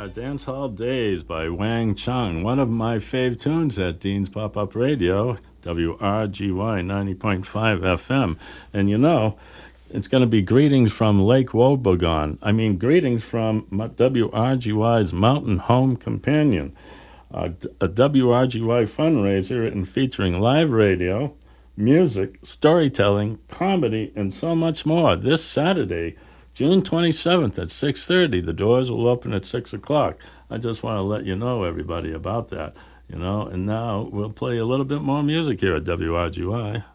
Dance Hall Days by Wang Chung, one of my fave tunes at Dean's Pop-Up Radio, WRGY 90.5 FM. And you know, it's going to be greetings from Lake Wobegon. I mean, greetings from WRGY's Mountain Home Companion, a WRGY fundraiser and featuring live radio, music, storytelling, comedy, and so much more this Saturday, June 27th at 6:30. The doors will open at 6 o'clock. I just want to let you know, everybody, about that, and now we'll play a little bit more music here at WRGY.